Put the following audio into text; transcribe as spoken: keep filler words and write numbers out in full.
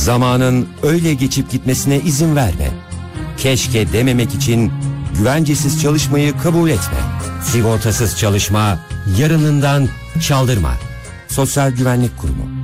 Zamanın öyle geçip gitmesine izin verme. Keşke dememek için güvencesiz çalışmayı kabul etme. Sigortasız çalışma, yarınından çaldırma. Sosyal Güvenlik Kurumu.